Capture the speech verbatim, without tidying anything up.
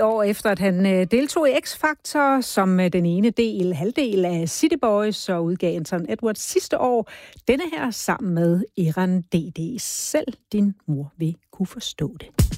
år efter, at han øh, deltog i X-Factor som øh, den ene del, halvdel af City Boys, så udgav Anton Edwards sidste år denne her sammen med Eran D D. Selv din mor vil kunne forstå det.